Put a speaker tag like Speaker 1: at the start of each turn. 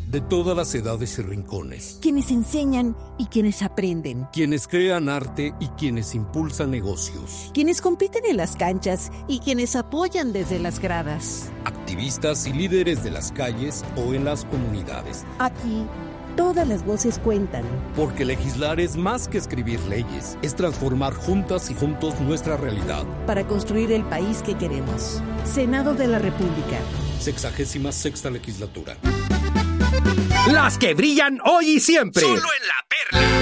Speaker 1: de todas las edades y rincones.
Speaker 2: Quienes enseñan y quienes aprenden.
Speaker 1: Quienes crean arte y quienes impulsan negocios.
Speaker 2: Quienes compiten en las canchas y quienes apoyan desde las gradas.
Speaker 1: Activistas y líderes de las calles o en las comunidades.
Speaker 2: Aquí, todas las voces cuentan.
Speaker 1: Porque legislar es más que escribir leyes, es transformar juntas y juntos nuestra realidad.
Speaker 2: Para construir el país que queremos. Senado de la República.
Speaker 1: 66ª legislatura.
Speaker 3: Las que brillan hoy y siempre.
Speaker 4: Solo en La Perla.